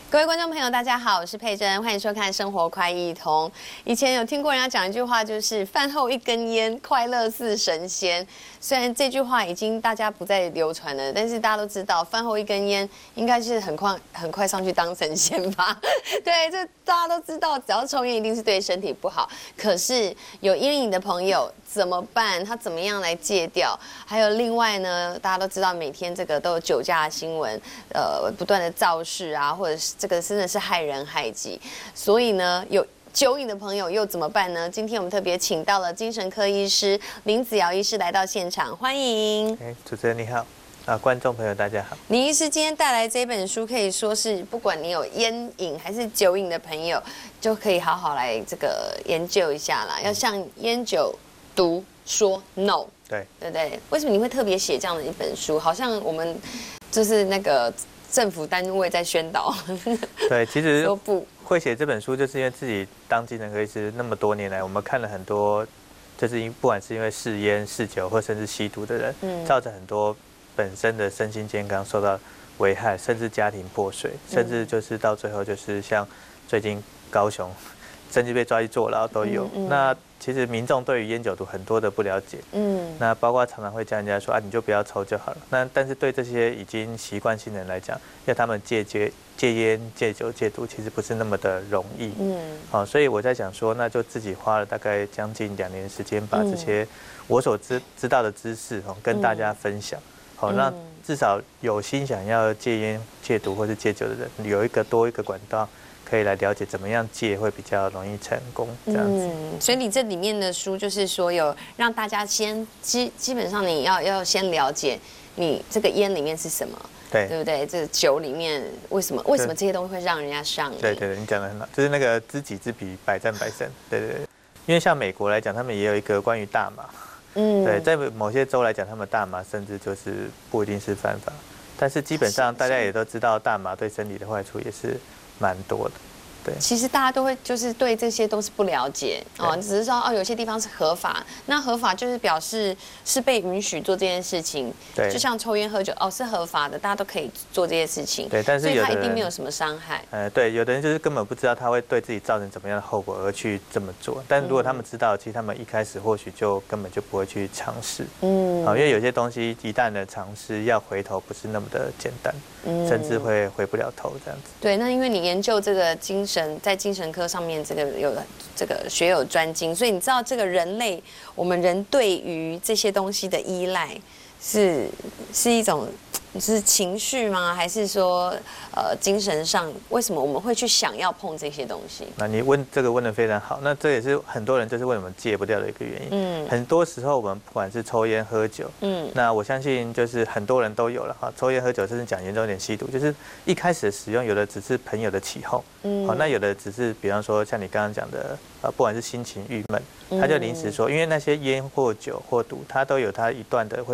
各位观众朋友，大家好，我是佩珍，欢迎收看《生活快易通》。以前有听过人家讲一句话，就是饭后一根烟，快乐似神仙。虽然这句话已经大家不再流传了，但是大家都知道，饭后一根烟应该是很快上去当神仙吧？对，这大家都知道，只要抽烟一定是对身体不好。可是有烟瘾的朋友怎么办？他怎么样来戒掉？还有另外呢，大家都知道每天这个都有酒驾的新闻，不断的肇事啊，或者是这个真的是害人害己。所以呢，有酒瘾的朋友又怎么办呢？今天我们特别请到了精神科医师林子尧医师来到现场，欢迎。 主持人你好，观众朋友大家好。 林医师今天带来这本书，可以说是不管你有烟瘾还是酒瘾的朋友，就可以好好来这个研究一下啦。要向烟酒毒说 no， 对不对？为什么你会特别写这样的一本书？好像我们就是那个政府单位在宣导。 对，其实说不会写这本书，就是因为自己当精神科医师那么多年来，我们看了很多，就是不管是因为嗜烟、嗜酒，或甚至吸毒的人，造成很多本身的身心健康受到危害，甚至家庭破碎，甚至就是到最后就是像最近高雄甚至被抓去坐牢都有。那其实民众对于烟酒毒很多的不了解，那包括常常会叫人家说你就不要抽就好了。但是对这些已经习惯性人来讲，要他们戒烟、戒酒、戒毒，其实不是那么的容易。所以我在想说，那就自己花了大概将近2年的时间，把这些我所知道的知识跟大家分享，让至少有心想要戒烟、戒毒或是戒酒的人，有多一个管道，可以来了解怎么样戒会比较容易成功，这样子。 所以你这里面的书就是说有让大家先基本上你要先了解你这个烟里面是什么，对不对？这个酒里面为什么这些东西会让人家上瘾？ 对，你讲得很好，就是那个知己知彼，百战百胜。对，因为像美国来讲，他们也有一个关于大麻。对，在某些州来讲，他们大麻甚至就是不一定是犯法，但是基本上大家也都知道，大麻对身体的坏处也是蛮多的。对， 其实大家都会就是对这些都是不了解只是说有些地方是合法，那合法就是表示是被允许做这件事情。对，就像抽烟喝酒是合法的，大家都可以做这些事情。 对，但是所以他一定没有什么伤害。 对，有的人就是根本不知道他会对自己造成怎么样的后果而去这么做，但如果他们知道，其实他们一开始或许就根本就不会去尝试。因为有些东西一旦的尝试，要回头不是那么的简单，甚至会回不了头这样子。 对，那因为你研究这个在精神科上面有这个学有专精，所以你知道这个我们人对于这些东西的依赖是一种是情绪吗？还是说精神上为什么我们会去想要碰这些东西？ 那你问得非常好，那这也是很多人就是为什么戒不掉的一个原因。很多时候我们不管是抽烟喝酒，那我相信就是很多人都有了抽烟喝酒，甚至讲严重一点吸毒，就是一开始的使用有的只是朋友的起哄，那有的只是比方说像你刚刚讲的不管是心情郁闷，他就临时说，因为那些烟或酒或毒，它都有它一段的会